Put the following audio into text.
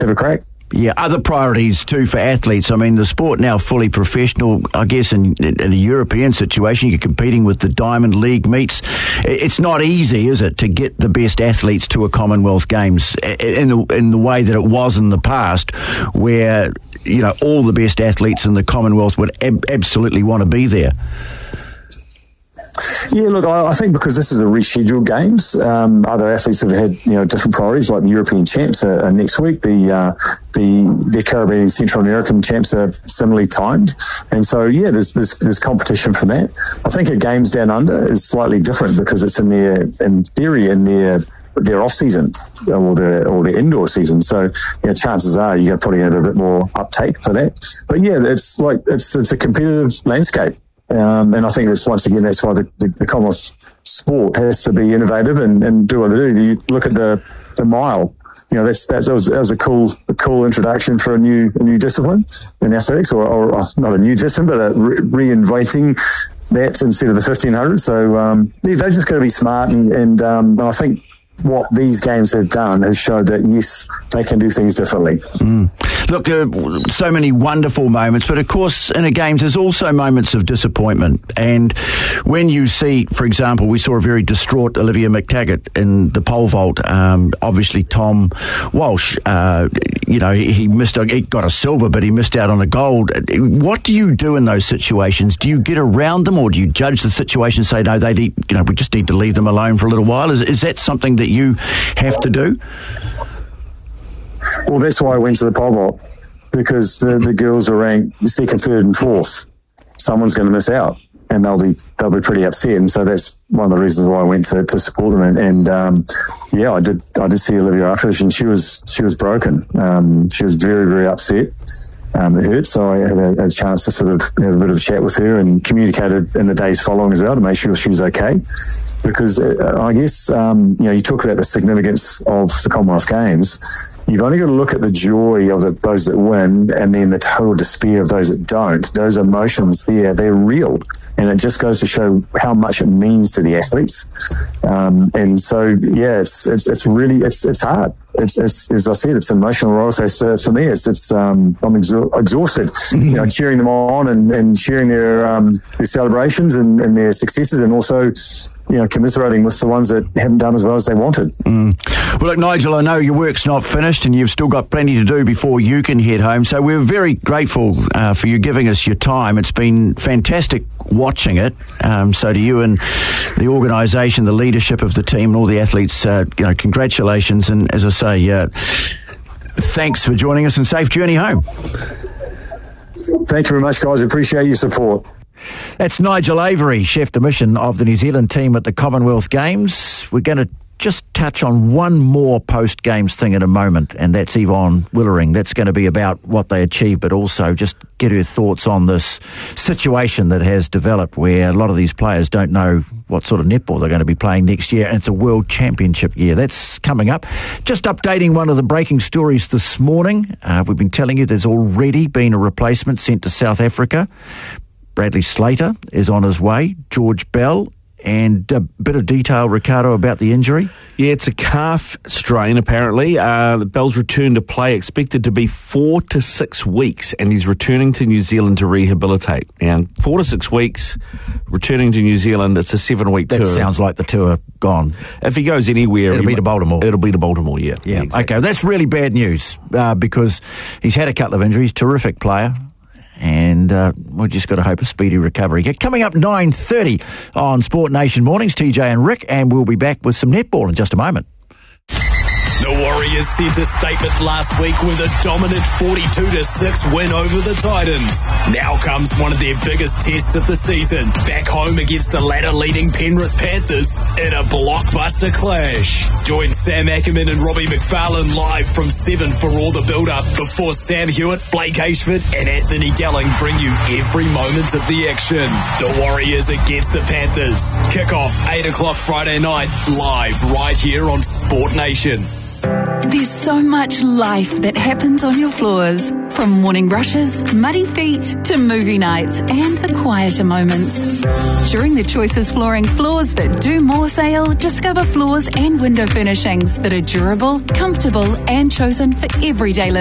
have a crack. Yeah, other priorities too for athletes. I mean, the sport now fully professional. I guess in a European situation, you're competing with the Diamond League meets. It's not easy, is it, to get the best athletes to a Commonwealth Games in the way that it was in the past, where all the best athletes in the Commonwealth would absolutely want to be there. Yeah, look, I think because this is a rescheduled games, other athletes have had different priorities, like the European champs are next week. The Caribbean and Central American champs are similarly timed, and so there's competition for that. I think a games down under is slightly different because it's in their off season or their indoor season. So chances are you're probably going to have a bit more uptake for that. But it's a competitive landscape. And I think that's why the Commonwealth sport has to be innovative and do what they do. You look at the mile. That was a cool introduction for a new discipline in athletics, or not a new discipline, but reinventing that instead of the 1500. So they're just going to be smart, and I think what these games have done has showed that, yes, they can do things differently. Look, so many wonderful moments, but of course in a games there's also moments of disappointment. And when you see, for example, we saw a very distraught Olivia McTaggart in the pole vault. Obviously Tom Walsh, he missed. He got a silver, but he missed out on a gold. What do you do in those situations? Do you get around them, or do you judge the situation and say, no, we just need to leave them alone for a little while? Is that something that you have to do? Well, that's why I went to the pole vault, because the girls are ranked second, third, and fourth. Someone's going to miss out, and they'll be pretty upset. And so that's one of the reasons why I went to support them. And I did see Olivia afterwards, and she was broken. She was very, very upset. It hurt, so I had a chance to sort of have a bit of a chat with her and communicated in the days following as well to make sure she was okay. Because I guess, you talk about the significance of the Commonwealth Games. You've only got to look at the joy of those that win and then the total despair of those that don't. Those emotions there, they're real. And it just goes to show how much it means to the athletes. And so, it's really hard. It's as I said, it's emotional roller coaster for me. I'm exhausted, cheering them on and cheering their celebrations and their successes, and also, commiserating with the ones that haven't done as well as they wanted. Well, look, Nigel, I know your work's not finished and you've still got plenty to do before you can head home. So we're very grateful for you giving us your time. It's been fantastic watching it. So to you and the organisation, the leadership of the team and all the athletes, congratulations. And as I say, thanks for joining us and safe journey home. Thank you very much, guys. Appreciate your support. That's Nigel Avery, chef de mission of the New Zealand team at the Commonwealth Games. We're going to just touch on one more post-games thing in a moment, and that's Yvonne Willering. That's going to be about what they achieved, but also just get her thoughts on this situation that has developed where a lot of these players don't know what sort of netball they're going to be playing next year, and it's a World Championship year. That's coming up. Just updating one of the breaking stories this morning. We've been telling you there's already been a replacement sent to South Africa. Bradley Slater is on his way. George Bell. And a bit of detail, Ricardo, about the injury? Yeah, it's a calf strain, apparently. Bell's return to play expected to be 4 to 6 weeks, and he's returning to New Zealand to rehabilitate. And 4 to 6 weeks, returning to New Zealand, it's a 7-week tour. That sounds like the tour gone. If he goes anywhere... It'll be to Baltimore. It'll be to Baltimore, yeah. Yeah, exactly. Okay, that's really bad news because he's had a couple of injuries, terrific player. And we've just got to hope a speedy recovery. Coming up 9:30 on Sport Nation Mornings, TJ and Rick, and we'll be back with some netball in just a moment. The Warriors sent a statement last week with a dominant 42-6 win over the Titans. Now comes one of their biggest tests of the season, back home against the ladder-leading Penrith Panthers in a blockbuster clash. Join Sam Ackerman and Robbie McFarlane live from 7 for all the build-up before Sam Hewitt, Blake Ashford and Anthony Gelling bring you every moment of the action. The Warriors against the Panthers. Kick-off 8 o'clock Friday night, live right here on Sport Nation. There's so much life that happens on your floors. From morning rushes, muddy feet, to movie nights and the quieter moments. During the Choices Flooring Floors That Do More sale, discover floors and window furnishings that are durable, comfortable and chosen for everyday living.